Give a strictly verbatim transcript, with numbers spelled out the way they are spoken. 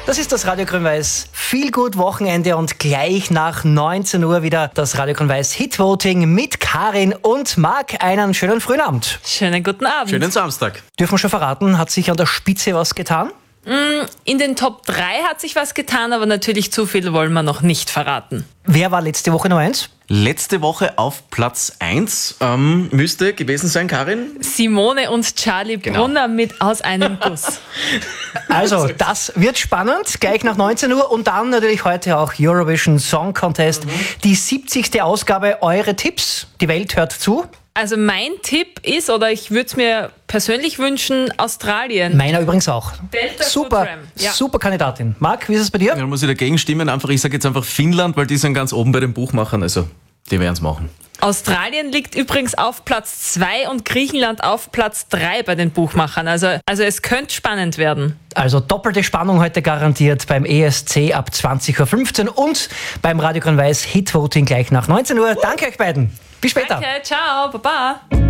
Das ist das Radio Grün-Weiß Feel Good Wochenende und gleich nach neunzehn Uhr wieder das Radio Grün-Weiß Hit Voting mit Karin und Marc. Einen schönen frühen Abend. Schönen guten Abend. Schönen Samstag. Dürfen wir schon verraten, hat sich an der Spitze was getan? In den Top drei hat sich was getan, aber natürlich zu viel wollen wir noch nicht verraten. Wer war letzte Woche Nummer eins? Letzte Woche auf Platz eins ähm, müsste gewesen sein, Karin. Simone und Charlie Genau. Brunner mit Aus einem Guss. Also, das wird spannend, gleich nach neunzehn Uhr und dann natürlich heute auch Eurovision Song Contest, mhm. die siebzigste Ausgabe. Eure Tipps, die Welt hört zu. Also mein Tipp ist, oder ich würde es mir persönlich wünschen, Australien. Meiner übrigens auch. Delta Super, Food Ram. Ja. super Kandidatin. Marc, wie ist es bei dir? Da muss ich dagegen stimmen. Einfach, ich sage jetzt einfach Finnland, weil die sind ganz oben bei den Buchmachern. Also, die werden es machen. Australien liegt übrigens auf Platz zwei und Griechenland auf Platz drei bei den Buchmachern. Also, also es könnte spannend werden. Also doppelte Spannung heute garantiert beim E S C ab zwanzig Uhr fünfzehn und beim Radio Grün-Weiß Hit Voting gleich nach neunzehn Uhr. Danke euch beiden. Bis später. Danke, ciao, baba.